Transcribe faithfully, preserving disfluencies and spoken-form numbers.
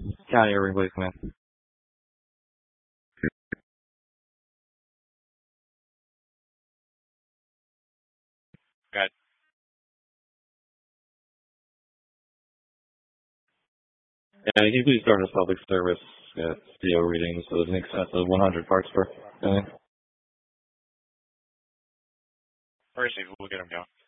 County Irving Police Command. Got it. Yeah, can you please start a public service uh, C O readings with an excess of one hundred parts per million? First, we'll get them down.